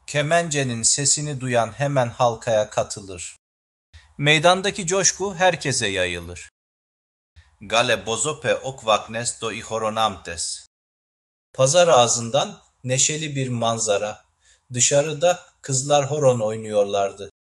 Kemencenin sesini duyan hemen halkaya katılır. Meydandaki coşku herkese yayılır. Gale bozope okvaknes do ihoronamtes. Pazar ağzından neşeli bir manzara. Dışarıda kızlar horon oynuyorlardı.